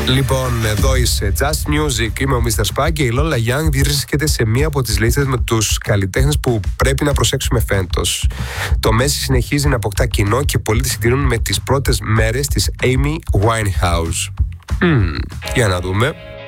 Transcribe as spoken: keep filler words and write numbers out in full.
Λοιπόν, εδώ είσαι Just Music, είμαι ο μίστερ Spag και η Lola Young βρίσκεται σε μία από τις λίστες με τους καλλιτέχνες που πρέπει να προσέξουμε φέτος. Το Messi συνεχίζει να αποκτά κοινό και πολλοί τη συγκρίνουν με τις πρώτες μέρες της Amy Winehouse. Mm, για να δούμε.